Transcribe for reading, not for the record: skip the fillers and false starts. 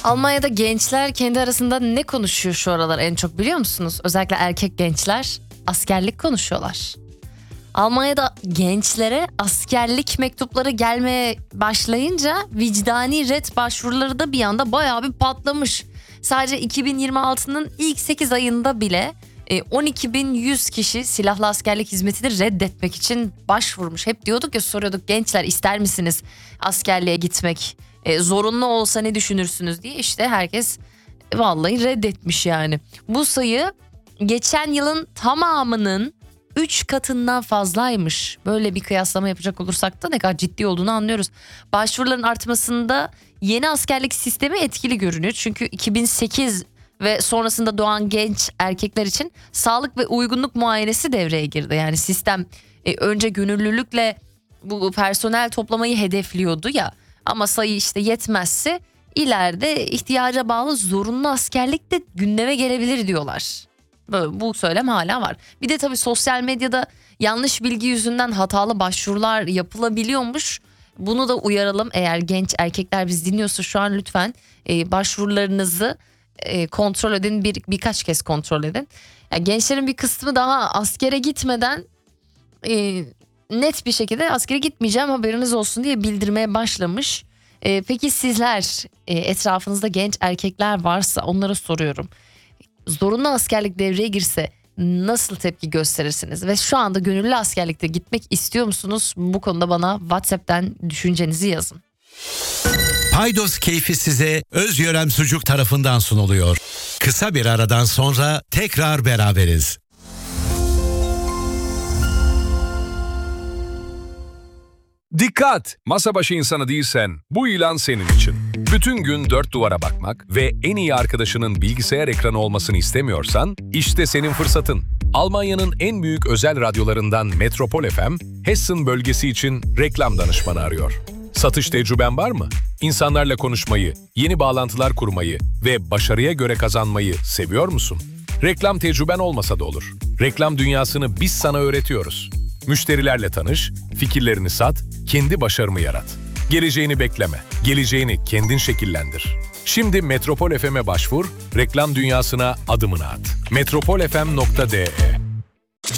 Almanya'da gençler kendi arasında ne konuşuyor şu aralar en çok biliyor musunuz? Özellikle erkek gençler askerlik konuşuyorlar. Almanya'da gençlere askerlik mektupları gelmeye başlayınca vicdani ret başvuruları da bir anda bayağı bir patlamış. Sadece 2026'nın ilk 8 ayında bile 12.100 kişi silahlı askerlik hizmetini reddetmek için başvurmuş. Hep diyorduk ya, soruyorduk, gençler ister misiniz askerliğe gitmek? Zorunlu olsa ne düşünürsünüz diye, işte herkes vallahi reddetmiş yani. Bu sayı geçen yılın tamamının 3 katından fazlaymış. Böyle bir kıyaslama yapacak olursak da ne kadar ciddi olduğunu anlıyoruz. Başvuruların artmasında yeni askerlik sistemi etkili görünüyor. Çünkü 2008 ve sonrasında doğan genç erkekler için sağlık ve uygunluk muayenesi devreye girdi. Yani sistem önce gönüllülükle bu personel toplamayı hedefliyordu ya. Ama sayı işte yetmezse ileride ihtiyaca bağlı zorunlu askerlik de gündeme gelebilir diyorlar. Bu söylem hala var. Bir de tabii sosyal medyada yanlış bilgi yüzünden hatalı başvurular yapılabiliyormuş. Bunu da uyaralım, eğer genç erkekler biz dinliyorsa şu an lütfen başvurularınızı kontrol edin, birkaç kez kontrol edin. Yani gençlerin bir kısmı daha askere gitmeden net bir şekilde askere gitmeyeceğim haberiniz olsun diye bildirmeye başlamış. Peki sizler, etrafınızda genç erkekler varsa onlara soruyorum. Zorunlu askerlik devreye girse nasıl tepki gösterirsiniz? Ve şu anda gönüllü askerlikte gitmek istiyor musunuz? Bu konuda bana WhatsApp'tan düşüncenizi yazın. Paydos keyfi size Özyörem Sucuk tarafından sunuluyor. Kısa bir aradan sonra tekrar beraberiz. Dikkat! Masa başı insanı değilsen bu ilan senin için. Bütün gün dört duvara bakmak ve en iyi arkadaşının bilgisayar ekranı olmasını istemiyorsan işte senin fırsatın. Almanya'nın en büyük özel radyolarından Metropol FM, Hessen bölgesi için reklam danışmanı arıyor. Satış tecrüben var mı? İnsanlarla konuşmayı, yeni bağlantılar kurmayı ve başarıya göre kazanmayı seviyor musun? Reklam tecrüben olmasa da olur. Reklam dünyasını biz sana öğretiyoruz. Müşterilerle tanış, fikirlerini sat, kendi başarını yarat. Geleceğini bekleme, geleceğini kendin şekillendir. Şimdi Metropol FM'e başvur, reklam dünyasına adımını at. metropolfm.de